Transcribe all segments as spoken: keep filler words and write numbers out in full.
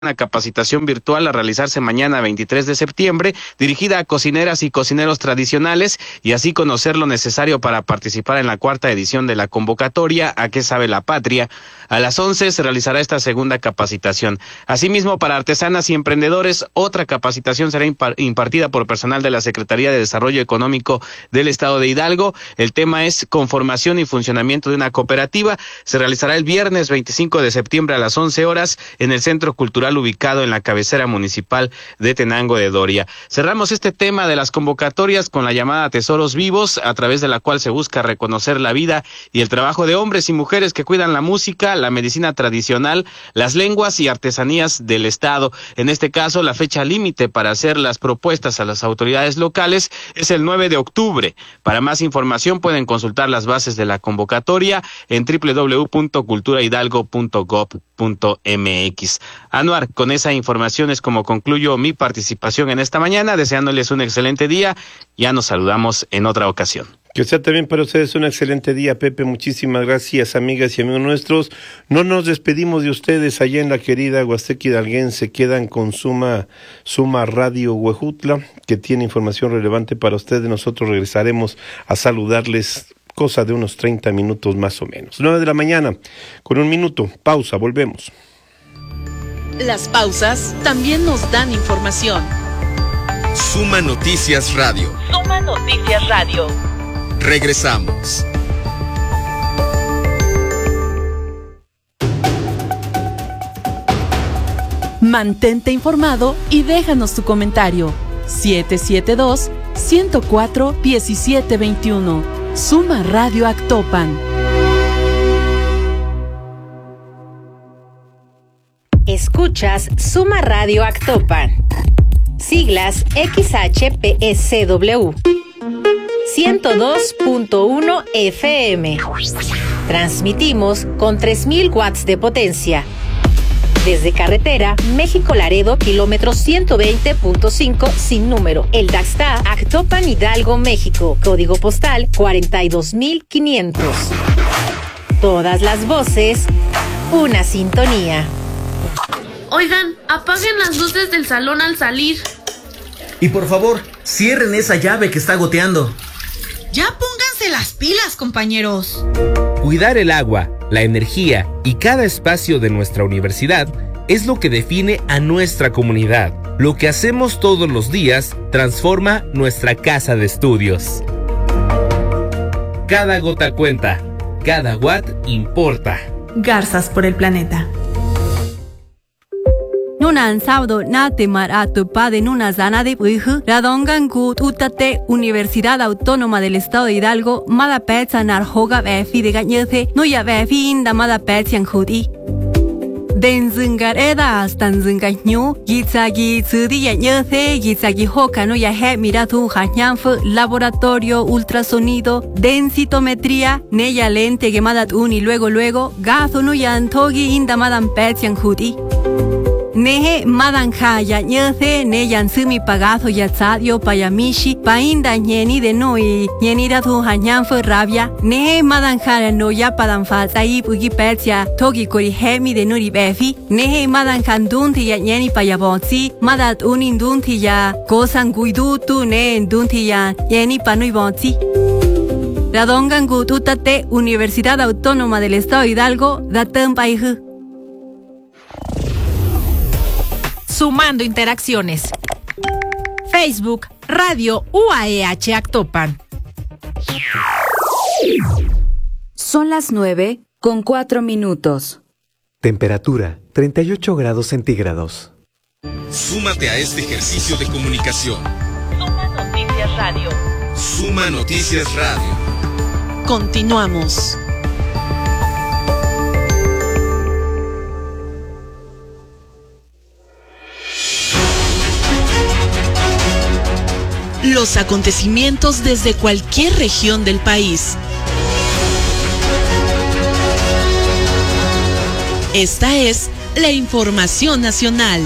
una capacitación virtual a realizarse mañana veintitrés de septiembre, dirigida a cocineras y cocineros tradicionales, y así conocer lo necesario para participar en la cuarta edición de la convocatoria ¿A qué sabe la patria? A las once se realizará esta segunda capacitación. Asimismo, para artesanas y emprendedores, otra capacitación será impartida por personal de la Secretaría de Desarrollo Económico del Estado de Hidalgo. El tema es conformación y funcionamiento de una cooperativa. Se realizará el viernes veinticinco de septiembre a las once horas en el Centro Cultural ubicado en la cabecera municipal de Tenango de Doria. Cerramos este tema de las convocatorias con la llamada Tesoros Vivos, a través de la cual se busca reconocer la vida y el trabajo de hombres y mujeres que cuidan la música, la medicina tradicional, las lenguas y artesanías del Estado. En este caso, la fecha límite para hacer las propuestas a las autoridades locales es el nueve de octubre. Para más información pueden consultar las bases de la convocatoria en doble u doble u doble u punto cultura hidalgo punto gob punto m x. Anuar, con esa información es como concluyo mi participación en esta mañana, deseándoles un excelente día. Ya nos saludamos en otra ocasión. Que sea también para ustedes un excelente día, Pepe. Muchísimas gracias, amigas y amigos nuestros. No nos despedimos de ustedes allá en la querida Huasteca Hidalguense. Quedan con Suma, Suma Radio Huejutla, que tiene información relevante para ustedes. Nosotros regresaremos a saludarles cosa de unos treinta minutos más o menos. nueve de la mañana, con un minuto. Pausa, volvemos. Las pausas también nos dan información. Suma Noticias Radio. Suma Noticias Radio. Regresamos. Mantente informado y déjanos tu comentario. siete siete dos, uno cero cuatro, uno siete dos uno. Suma Radio Actopan. Escuchas Suma Radio Actopan. Siglas X H P S W. ciento dos punto uno F M. Transmitimos con tres mil watts de potencia. Desde carretera México-Laredo, kilómetro ciento veinte punto cinco sin número. El Daxta, Actopan, Hidalgo, México. Código postal cuarenta y dos mil quinientos. Todas las voces, una sintonía. Oigan, apaguen las luces del salón al salir. Y por favor, cierren esa llave que está goteando. Ya pónganse las pilas, compañeros. Cuidar el agua, la energía y cada espacio de nuestra universidad es lo que define a nuestra comunidad. Lo que hacemos todos los días transforma nuestra casa de estudios. Cada gota cuenta, cada watt importa. Garzas por el planeta. Nunan sábado na temar a topa de nuna zana de puiju, radongan gut utate Universidad Autónoma del Estado de Hidalgo, mada petsa narhoga befi de gañece, no ya befi inda mada petsian judi. Den zungar eda astan zungañu, gitsagi tsudi ya ñece, gitsagi hoka no ya he miratu hañanfu, laboratorio, ultrasonido, densitometría, neya lente gemadat un y luego luego, gazo no ya antogi inda madan petsian judi. Nehe madanja ya ñece ne yansumi pagazo ya tsadio payamishi painda ñeni de noi ñeni da tu hañan fue rabia nehe madanja no ya padan falta y pugi petsia togi kori hemi de nuri befi nehe madanjan dunti ya ñeni payabonsi madat unin dunti ya kosan guidutu ne dunti ya ñeni panui bonsi. Radongan gututate Universidad Autónoma del Estado de Hidalgo datan paihu. Sumando interacciones. Facebook, Radio U A E H Actopan. Son las nueve con cuatro minutos. Temperatura treinta y ocho grados centígrados. Súmate a este ejercicio de comunicación. Suma Noticias Radio. Suma Noticias Radio. Continuamos. Los acontecimientos desde cualquier región del país. Esta es la información nacional.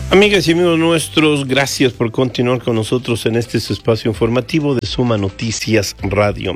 Amigas y amigos nuestros, gracias por continuar con nosotros en este espacio informativo de Suma Noticias Radio.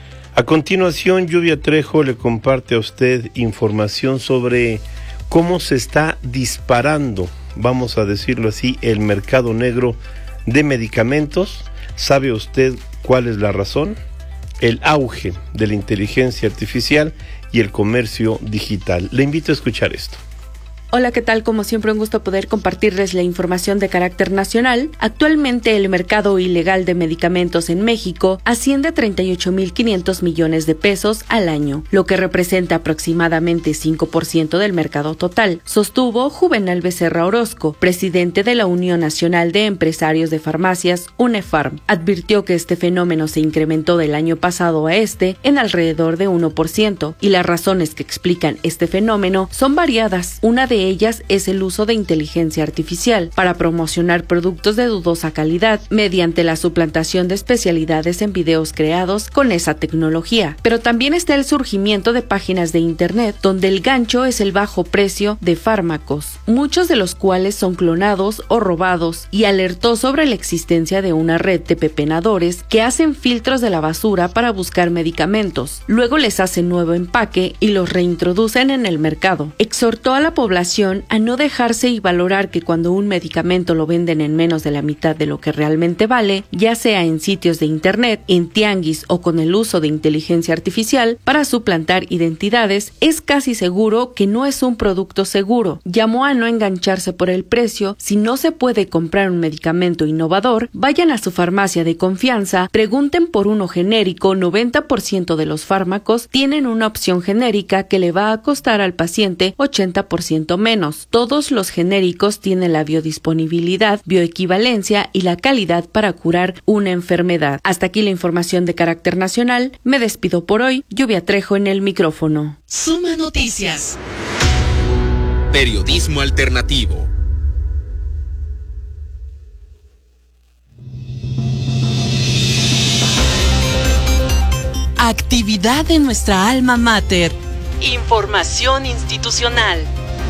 A continuación, Lluvia Trejo le comparte a usted información sobre cómo se está disparando, vamos a decirlo así, el mercado negro de medicamentos. ¿Sabe usted cuál es la razón? El auge de la inteligencia artificial y el comercio digital. Le invito a escuchar esto. Hola, ¿qué tal? Como siempre, un gusto poder compartirles la información de carácter nacional. Actualmente, el mercado ilegal de medicamentos en México asciende a treinta y ocho mil quinientos millones de pesos al año, lo que representa aproximadamente cinco por ciento del mercado total, sostuvo Juvenal Becerra Orozco, presidente de la Unión Nacional de Empresarios de Farmacias, UNEFARM. Advirtió que este fenómeno se incrementó del año pasado a este en alrededor de uno por ciento, y las razones que explican este fenómeno son variadas. Una de ellas es el uso de inteligencia artificial para promocionar productos de dudosa calidad mediante la suplantación de especialidades en videos creados con esa tecnología. Pero también está el surgimiento de páginas de internet donde el gancho es el bajo precio de fármacos, muchos de los cuales son clonados o robados, y alertó sobre la existencia de una red de pepenadores que hacen filtros de la basura para buscar medicamentos, luego les hacen nuevo empaque y los reintroducen en el mercado. Exhortó a la población a no dejarse y valorar que cuando un medicamento lo venden en menos de la mitad de lo que realmente vale, ya sea en sitios de internet, en tianguis o con el uso de inteligencia artificial para suplantar identidades, es casi seguro que no es un producto seguro. Llamó a no engancharse por el precio. Si no se puede comprar un medicamento innovador, vayan a su farmacia de confianza, pregunten por uno genérico. noventa por ciento de los fármacos tienen una opción genérica que le va a costar al paciente ochenta por ciento menos. Todos los genéricos tienen la biodisponibilidad, bioequivalencia y la calidad para curar una enfermedad. Hasta aquí la información de carácter nacional. Me despido por hoy. Lluvia Trejo en el micrófono. Suma Noticias. Periodismo alternativo. Actividad en nuestra alma mater. Información institucional.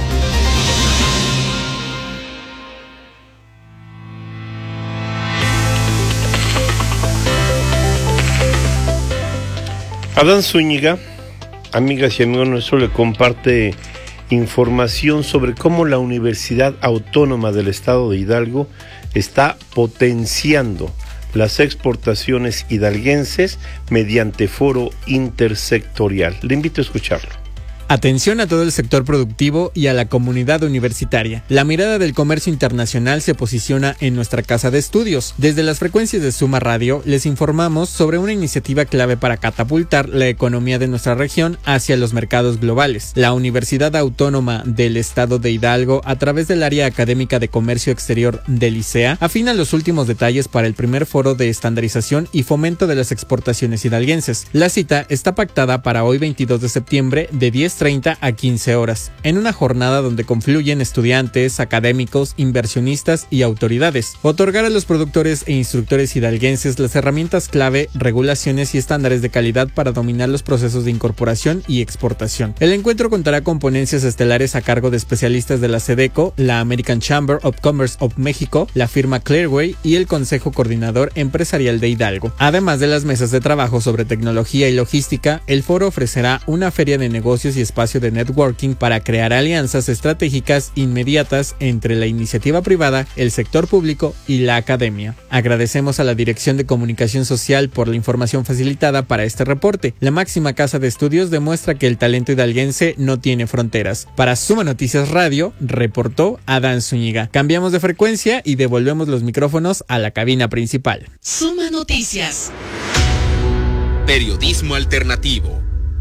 Adán Zúñiga, amigas y amigos nuestros, le comparte información sobre cómo la Universidad Autónoma del Estado de Hidalgo está potenciando las exportaciones hidalguenses mediante foro intersectorial. Le invito a escucharlo. Atención a todo el sector productivo y a la comunidad universitaria. La mirada del comercio internacional se posiciona en nuestra casa de estudios. Desde las frecuencias de Suma Radio les informamos sobre una iniciativa clave para catapultar la economía de nuestra región hacia los mercados globales. La Universidad Autónoma del Estado de Hidalgo, a través del área académica de comercio exterior del ICEA, afina los últimos detalles para el primer foro de estandarización y fomento de las exportaciones hidalguenses. La cita está pactada para hoy veintidós de septiembre de diez treinta a quince horas, en una jornada donde confluyen estudiantes, académicos, inversionistas y autoridades. Otorgar a los productores e instructores hidalguenses las herramientas clave, regulaciones y estándares de calidad para dominar los procesos de incorporación y exportación. El encuentro contará con ponencias estelares a cargo de especialistas de la SEDECO, la American Chamber of Commerce of México, la firma Clearway y el Consejo Coordinador Empresarial de Hidalgo. Además de las mesas de trabajo sobre tecnología y logística, el foro ofrecerá una feria de negocios y espacio de networking para crear alianzas estratégicas inmediatas entre la iniciativa privada, el sector público y la academia. Agradecemos a la Dirección de Comunicación Social por la información facilitada para este reporte. La máxima casa de estudios demuestra que el talento hidalguense no tiene fronteras. Para Suma Noticias Radio, reportó Adán Zúñiga. Cambiamos de frecuencia y devolvemos los micrófonos a la cabina principal. Suma Noticias. Periodismo alternativo.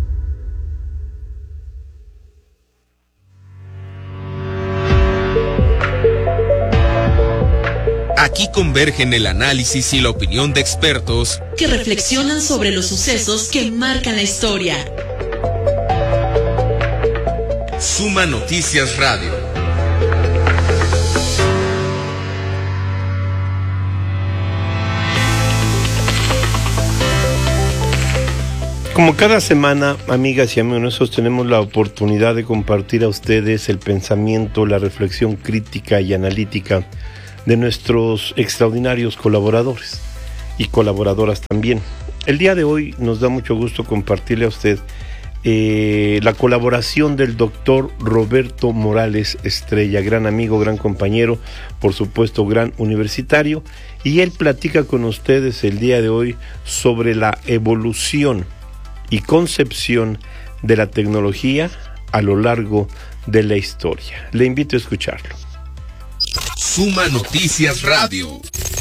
Aquí convergen el análisis y la opinión de expertos que reflexionan sobre los sucesos que marcan la historia. Suma Noticias Radio. Como cada semana, amigas y amigos nuestros, tenemos la oportunidad de compartir a ustedes el pensamiento, la reflexión crítica y analítica de nuestros extraordinarios colaboradores y colaboradoras también. El día de hoy nos da mucho gusto compartirle a usted eh, la colaboración del doctor Roberto Morales Estrella, gran amigo, gran compañero, por supuesto gran universitario, y él platica con ustedes el día de hoy sobre la evolución y concepción de la tecnología a lo largo de la historia. Le invito a escucharlo. Suma Noticias Radio.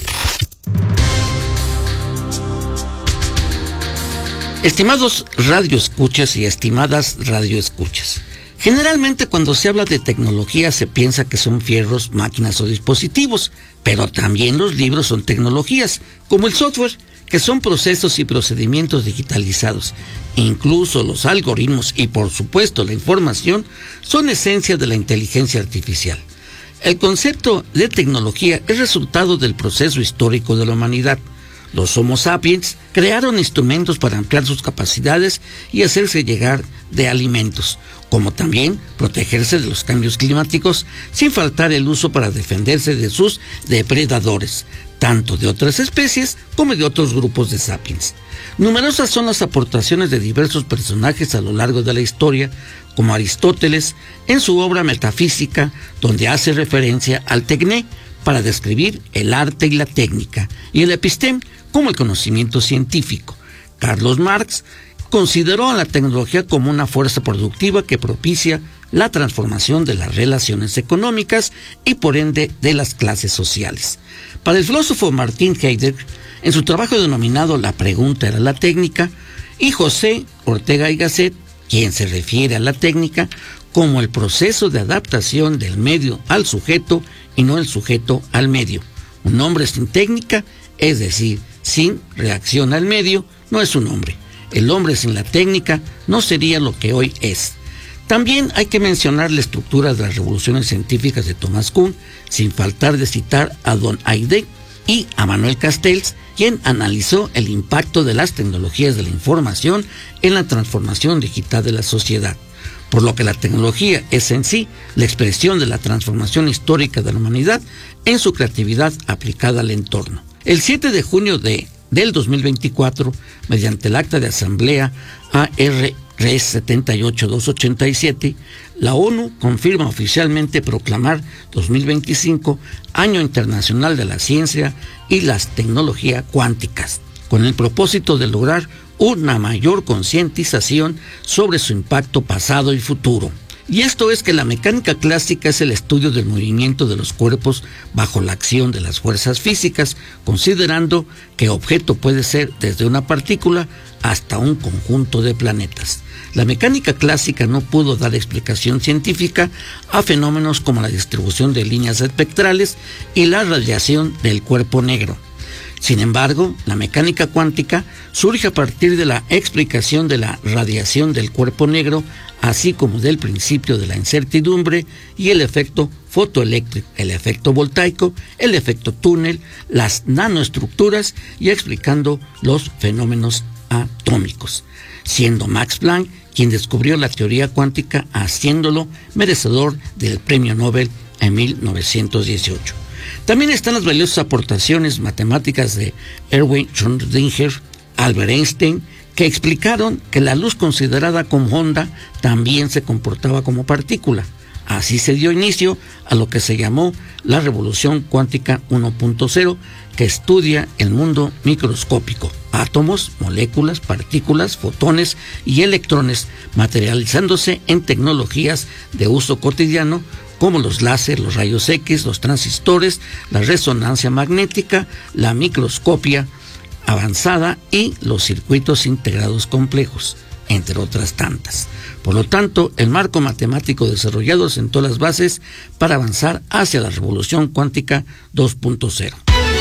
Estimados radioescuchas y estimadas radioescuchas, generalmente cuando se habla de tecnología se piensa que son fierros, máquinas o dispositivos, pero también los libros son tecnologías, como el software, que son procesos y procedimientos digitalizados. Incluso los algoritmos y por supuesto la información son esencia de la inteligencia artificial. El concepto de tecnología es resultado del proceso histórico de la humanidad. Los Homo sapiens crearon instrumentos para ampliar sus capacidades y hacerse llegar de alimentos, como también protegerse de los cambios climáticos, sin faltar el uso para defenderse de sus depredadores, tanto de otras especies como de otros grupos de sapiens. Numerosas son las aportaciones de diversos personajes a lo largo de la historia, como Aristóteles en su obra Metafísica, donde hace referencia al tecné para describir el arte y la técnica, y el episteme como el conocimiento científico. Carlos Marx consideró a la tecnología como una fuerza productiva que propicia la transformación de las relaciones económicas y por ende de las clases sociales. Para el filósofo Martin Heidegger, en su trabajo denominado La pregunta era la técnica, y José Ortega y Gasset, quien se refiere a la técnica como el proceso de adaptación del medio al sujeto y no el sujeto al medio. Un hombre sin técnica, es decir, sin reacción al medio, no es un hombre. El hombre sin la técnica no sería lo que hoy es. También hay que mencionar la estructura de las revoluciones científicas de Thomas Kuhn, sin faltar de citar a Don Heidegger y a Manuel Castells, quien analizó el impacto de las tecnologías de la información en la transformación digital de la sociedad. Por lo que la tecnología es en sí la expresión de la transformación histórica de la humanidad en su creatividad aplicada al entorno. El siete de junio de, del dos mil veinticuatro, mediante el acta de asamblea A R R setenta y ocho mil doscientos ochenta y siete, la ONU confirma oficialmente proclamar dos mil veinticinco Año Internacional de la Ciencia y las Tecnologías Cuánticas, con el propósito de lograr una mayor concientización sobre su impacto pasado y futuro. Y esto es que la mecánica clásica es el estudio del movimiento de los cuerpos bajo la acción de las fuerzas físicas, considerando que objeto puede ser desde una partícula hasta un conjunto de planetas. La mecánica clásica no pudo dar explicación científica a fenómenos como la distribución de líneas espectrales y la radiación del cuerpo negro. Sin embargo, la mecánica cuántica surge a partir de la explicación de la radiación del cuerpo negro, así como del principio de la incertidumbre y el efecto fotoeléctrico, el efecto voltaico, el efecto túnel, las nanoestructuras y explicando los fenómenos atómicos, siendo Max Planck quien descubrió la teoría cuántica, haciéndolo merecedor del premio Nobel en mil novecientos dieciocho. También están las valiosas aportaciones matemáticas de Erwin Schrödinger, Albert Einstein, que explicaron que la luz considerada como onda también se comportaba como partícula. Así se dio inicio a lo que se llamó la revolución cuántica uno punto cero, que estudia el mundo microscópico, átomos, moléculas, partículas, fotones y electrones, materializándose en tecnologías de uso cotidiano como los láser, los rayos X, los transistores, la resonancia magnética, la microscopia avanzada y los circuitos integrados complejos, entre otras tantas. Por lo tanto, el marco matemático desarrollado sentó las bases para avanzar hacia la revolución cuántica dos punto cero.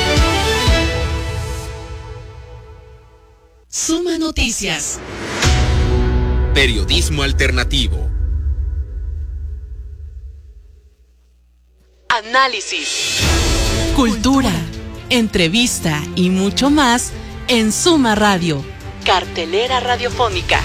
Suma Noticias. Periodismo alternativo. Análisis, cultura, entrevista y mucho más en Suma Radio. Cartelera radiofónica.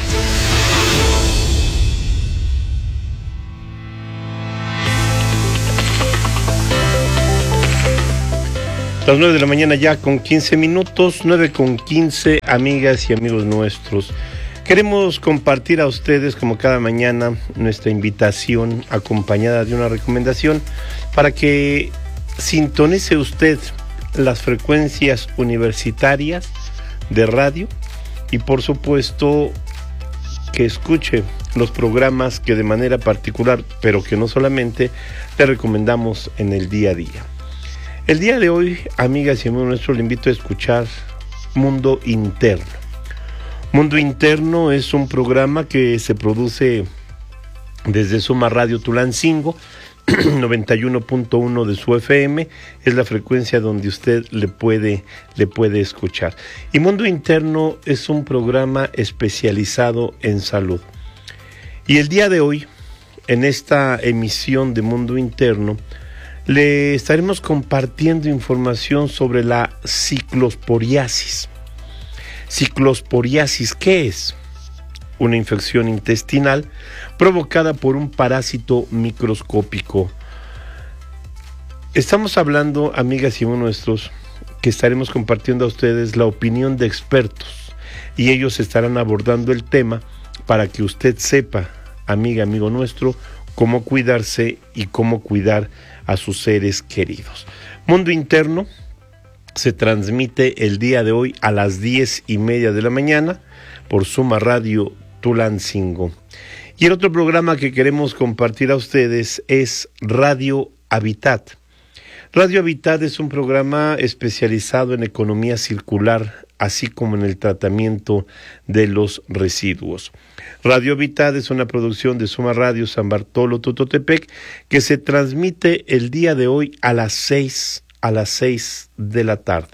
Las nueve de la mañana ya con quince minutos, nueve con quince, amigas y amigos nuestros. Queremos compartir a ustedes, como cada mañana, nuestra invitación acompañada de una recomendación para que sintonice usted las frecuencias universitarias de radio y, por supuesto, que escuche los programas que de manera particular, pero que no solamente, le recomendamos en el día a día. El día de hoy, amigas y amigos nuestros, le invito a escuchar Mundo Interno. Mundo Interno es un programa que se produce desde Suma Radio Tulancingo, noventa y uno punto uno de su F M, es la frecuencia donde usted le puede, le puede escuchar. Y Mundo Interno es un programa especializado en salud. Y el día de hoy, en esta emisión de Mundo Interno, le estaremos compartiendo información sobre la ciclosporiasis. Ciclosporiasis, ¿qué es? Una infección intestinal provocada por un parásito microscópico. Estamos hablando, amigas y amigos nuestros, que estaremos compartiendo a ustedes la opinión de expertos y ellos estarán abordando el tema para que usted sepa, amiga, amigo nuestro, cómo cuidarse y cómo cuidar a sus seres queridos. Mundo Interno se transmite el día de hoy a las diez y media de la mañana por Suma Radio Tulancingo. Y el otro programa que queremos compartir a ustedes es Radio Habitat. Radio Habitat es un programa especializado en economía circular, así como en el tratamiento de los residuos. Radio Habitat es una producción de Suma Radio San Bartolo Tototepec que se transmite el día de hoy a las seis a las seis de la tarde.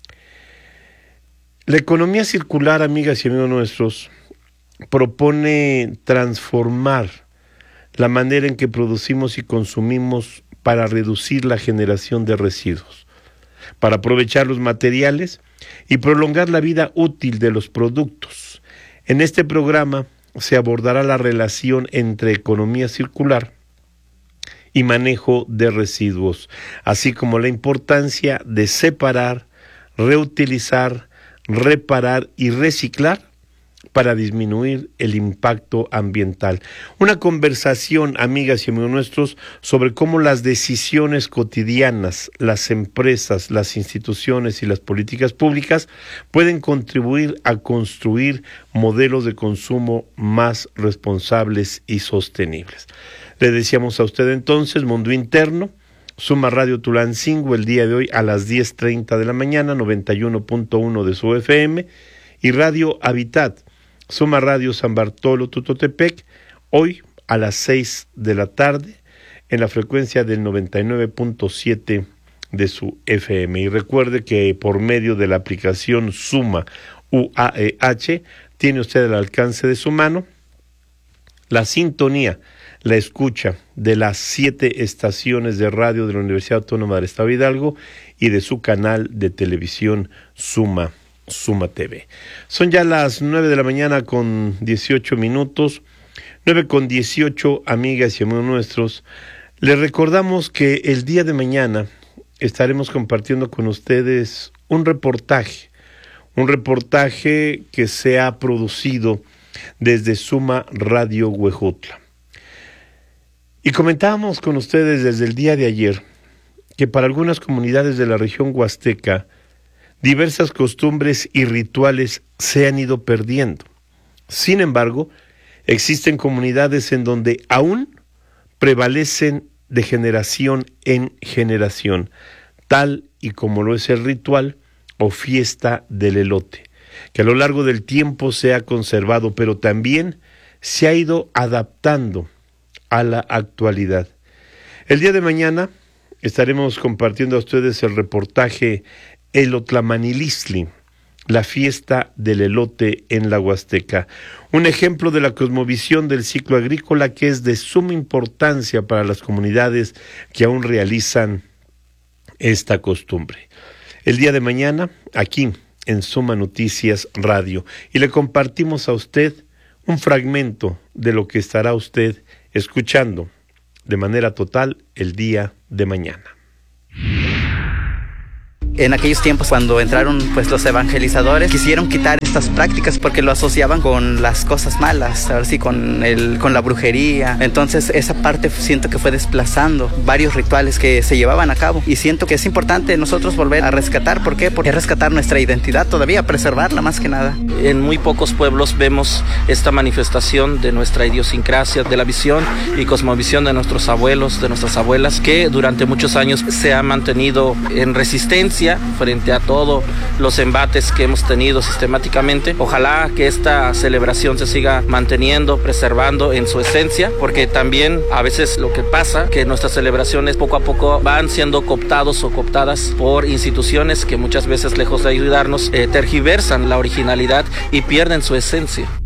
La economía circular, amigas y amigos nuestros, propone transformar la manera en que producimos y consumimos para reducir la generación de residuos, para aprovechar los materiales y prolongar la vida útil de los productos. En este programa se abordará la relación entre economía circular y manejo de residuos, así como la importancia de separar, reutilizar, reparar y reciclar para disminuir el impacto ambiental. Una conversación, amigas y amigos nuestros, sobre cómo las decisiones cotidianas, las empresas, las instituciones y las políticas públicas pueden contribuir a construir modelos de consumo más responsables y sostenibles. Le decíamos a usted entonces, Mundo Interno, Suma Radio Tulancingo, el día de hoy a las diez treinta de la mañana, noventa y uno punto uno de su F M, y Radio Habitat, Suma Radio San Bartolo Tutotepec, hoy a las seis de la tarde, en la frecuencia del noventa y nueve punto siete de su F M. Y recuerde que por medio de la aplicación Suma U A E H, tiene usted al alcance de su mano la sintonía, la escucha de las siete estaciones de radio de la Universidad Autónoma del Estado de Hidalgo y de su canal de televisión Suma, Suma T V. Son ya las nueve de la mañana con dieciocho minutos, nueve con dieciocho, amigas y amigos nuestros. Les recordamos que el día de mañana estaremos compartiendo con ustedes un reportaje, un reportaje que se ha producido desde Suma Radio Huejutla. Y comentábamos con ustedes desde el día de ayer que para algunas comunidades de la región huasteca diversas costumbres y rituales se han ido perdiendo. Sin embargo, existen comunidades en donde aún prevalecen de generación en generación, tal y como lo es el ritual o fiesta del elote, que a lo largo del tiempo se ha conservado, pero también se ha ido adaptando a la actualidad. El día de mañana estaremos compartiendo a ustedes el reportaje Elotlamanilistli, la fiesta del elote en la Huasteca, un ejemplo de la cosmovisión del ciclo agrícola que es de suma importancia para las comunidades que aún realizan esta costumbre. El día de mañana, aquí en Suma Noticias Radio. Y le compartimos a usted un fragmento de lo que estará usted escuchando de manera total el día de mañana. En aquellos tiempos, cuando entraron pues los evangelizadores, quisieron quitar estas prácticas porque lo asociaban con las cosas malas, a ver si con el con la brujería. Entonces esa parte siento que fue desplazando varios rituales que se llevaban a cabo, y siento que es importante nosotros volver a rescatar. ¿Por qué? Porque rescatar nuestra identidad todavía, preservarla más que nada. En muy pocos pueblos vemos esta manifestación de nuestra idiosincrasia, de la visión y cosmovisión de nuestros abuelos, de nuestras abuelas, que durante muchos años se ha mantenido en resistencia frente a todos los embates que hemos tenido sistemáticamente. Ojalá que esta celebración se siga manteniendo, preservando en su esencia, porque también a veces lo que pasa, que nuestras celebraciones poco a poco van siendo cooptados o cooptadas por instituciones que muchas veces, lejos de ayudarnos, eh, tergiversan la originalidad y pierden su esencia.